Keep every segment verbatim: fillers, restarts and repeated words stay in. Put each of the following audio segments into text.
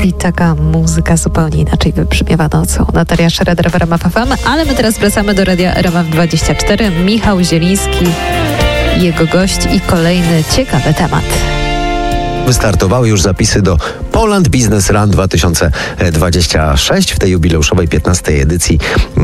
I taka muzyka zupełnie inaczej wybrzmiewa nocą. Natalia Schroeder w R M F F M, ale my teraz wracamy do radia R M F dwadzieścia cztery. Michał Zieliński, jego gość i kolejny ciekawy temat. Wystartowały już zapisy do Poland Business Run dwa tysiące dwudziesty szósty. W tej jubileuszowej piętnastej edycji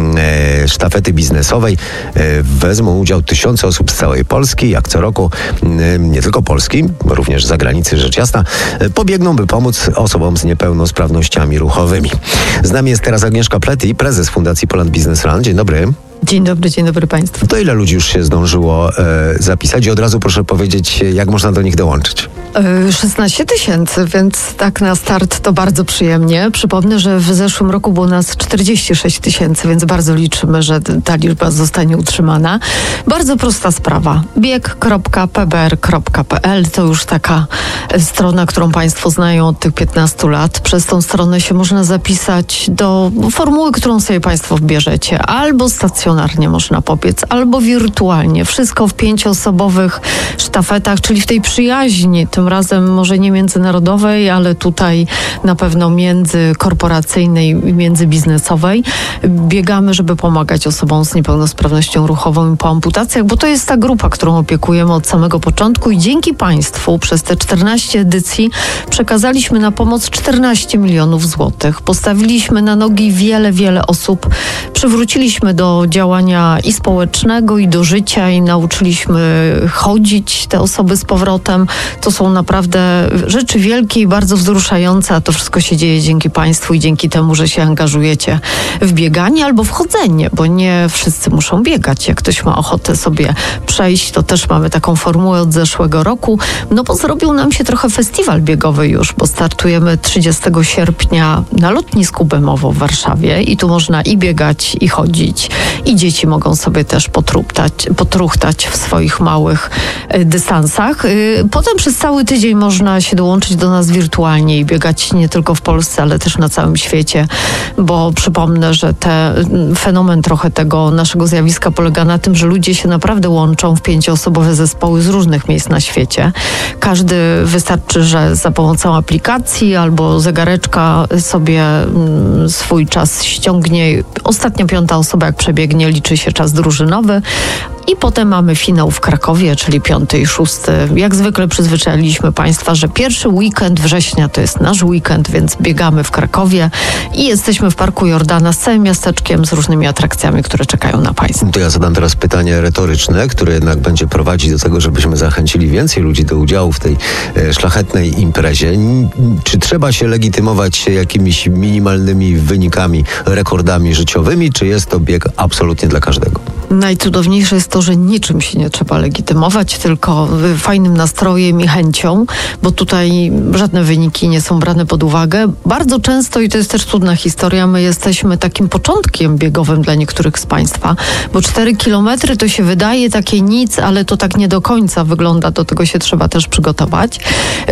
e, sztafety biznesowej e, wezmą udział tysiące osób z całej Polski. Jak co roku, e, nie tylko Polski, również z zagranicy, rzecz jasna, e, pobiegną, by pomóc osobom z niepełnosprawnościami ruchowymi. Z nami jest teraz Agnieszka Plety, prezes Fundacji Poland Business Run. Dzień dobry. Dzień dobry, dzień dobry Państwu. To ile ludzi już się zdążyło e, zapisać i od razu proszę powiedzieć, jak można do nich dołączyć? szesnaście tysięcy, więc tak na start to bardzo przyjemnie. Przypomnę, że w zeszłym roku było nas czterdzieści sześć tysięcy, więc bardzo liczymy, że ta liczba zostanie utrzymana. Bardzo prosta sprawa. bieg kropka p b r kropka p l to już taka strona, którą Państwo znają od tych piętnastu lat. Przez tą stronę się można zapisać do formuły, którą sobie Państwo wbierzecie. Albo stacjonarnie można pobiec, albo wirtualnie. Wszystko w pięcioosobowych sztafetach, czyli w tej przyjaźni, tym razem może nie międzynarodowej, ale tutaj na pewno międzykorporacyjnej i międzybiznesowej. Biegamy, żeby pomagać osobom z niepełnosprawnością ruchową i po amputacjach, bo to jest ta grupa, którą opiekujemy od samego początku i dzięki Państwu przez te czternaście edycji przekazaliśmy na pomoc czternaście milionów złotych. Postawiliśmy na nogi wiele, wiele osób. Przywróciliśmy do działania i społecznego, i do życia i nauczyliśmy chodzić te osoby z powrotem. To są naprawdę rzeczy wielkie i bardzo wzruszające, a to wszystko się dzieje dzięki Państwu i dzięki temu, że się angażujecie w bieganie albo w chodzenie, bo nie wszyscy muszą biegać. Jak ktoś ma ochotę sobie przejść, to też mamy taką formułę od zeszłego roku, no bo zrobił nam się trochę festiwal biegowy już, bo startujemy trzydziestego sierpnia na lotnisku Bemowo w Warszawie i tu można i biegać, i chodzić, i dzieci mogą sobie też potruchtać, potruchtać w swoich małych y, dystansach. Y, potem przez cały tydzień można się dołączyć do nas wirtualnie i biegać nie tylko w Polsce, ale też na całym świecie, bo przypomnę, że te, fenomen trochę tego naszego zjawiska polega na tym, że ludzie się naprawdę łączą w pięcioosobowe zespoły z różnych miejsc na świecie. Każdy wystarczy, że za pomocą aplikacji albo zegareczka sobie mm, swój czas ściągnie. Ostatnia piąta osoba, jak przebiegnie, liczy się czas drużynowy. I potem mamy finał w Krakowie, czyli piąty i szósty. Jak zwykle przyzwyczailiśmy Państwa, że pierwszy weekend września to jest nasz weekend, więc biegamy w Krakowie i jesteśmy w Parku Jordana z całym miasteczkiem, z różnymi atrakcjami, które czekają na Państwa. To ja zadam teraz pytanie retoryczne, które jednak będzie prowadzić do tego, żebyśmy zachęcili więcej ludzi do udziału w tej e, szlachetnej imprezie. Czy trzeba się legitymować jakimiś minimalnymi wynikami, rekordami życiowymi, czy jest to bieg absolutnie dla każdego? Najcudowniejsze jest to, że niczym się nie trzeba legitymować, tylko fajnym nastrojem i chęcią, bo tutaj żadne wyniki nie są brane pod uwagę. Bardzo często, i to jest też cudna historia, my jesteśmy takim początkiem biegowym dla niektórych z Państwa, bo cztery kilometry to się wydaje takie nic, ale to tak nie do końca wygląda, do tego się trzeba też przygotować.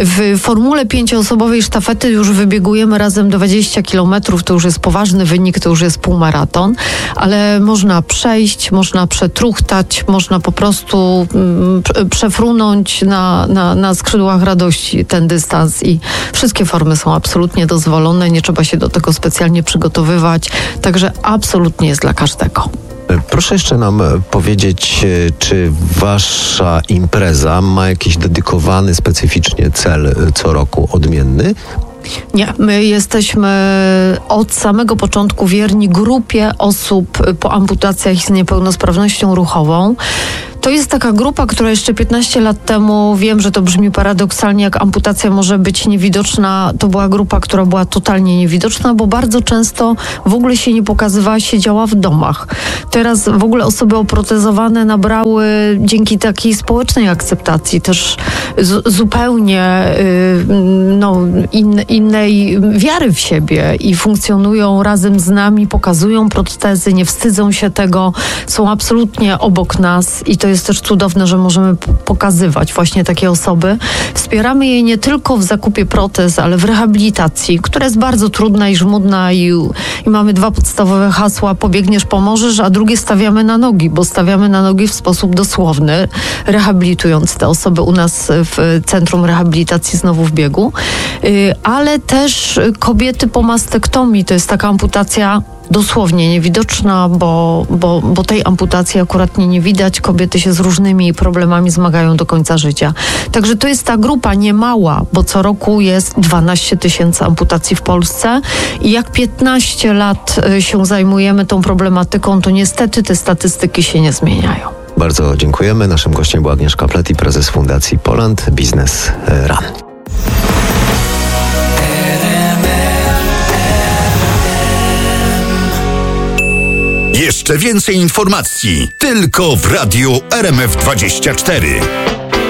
W formule pięcioosobowej sztafety już wybiegujemy razem dwadzieścia kilometrów, to już jest poważny wynik, to już jest półmaraton, ale można przejść, można przetruchtać, można po prostu mm, przefrunąć na, na, na skrzydłach radości ten dystans i wszystkie formy są absolutnie dozwolone, nie trzeba się do tego specjalnie przygotowywać, także absolutnie jest dla każdego. Proszę jeszcze nam powiedzieć, czy wasza impreza ma jakiś dedykowany specyficznie cel co roku odmienny? Nie, my jesteśmy od samego początku wierni grupie osób po amputacjach z niepełnosprawnością ruchową. To jest taka grupa, która jeszcze piętnaście lat temu, wiem, że to brzmi paradoksalnie, jak amputacja może być niewidoczna, to była grupa, która była totalnie niewidoczna, bo bardzo często w ogóle się nie pokazywała, siedziała w domach. Teraz w ogóle osoby oprotezowane nabrały dzięki takiej społecznej akceptacji też z, zupełnie yy, no, in, innej wiary w siebie i funkcjonują razem z nami, pokazują protezy, nie wstydzą się tego, są absolutnie obok nas i to jest jest też cudowne, że możemy p- pokazywać właśnie takie osoby. Wspieramy je nie tylko w zakupie protez, ale w rehabilitacji, która jest bardzo trudna i żmudna i, i mamy dwa podstawowe hasła: pobiegniesz, pomożesz, a drugie stawiamy na nogi, bo stawiamy na nogi w sposób dosłowny, rehabilitując te osoby u nas w Centrum Rehabilitacji Znowu w Biegu, yy, ale też kobiety po mastektomii, to jest taka amputacja dosłownie niewidoczna, bo, bo, bo tej amputacji akurat nie, nie widać. Kobiety się z różnymi problemami zmagają do końca życia. Także to jest ta grupa niemała, bo co roku jest dwanaście tysięcy amputacji w Polsce i jak piętnaście lat się zajmujemy tą problematyką, to niestety te statystyki się nie zmieniają. Bardzo dziękujemy. Naszym gościem była Agnieszka Pleti, prezes Fundacji Poland Business Run. Jeszcze więcej informacji tylko w Radiu R M F dwadzieścia cztery.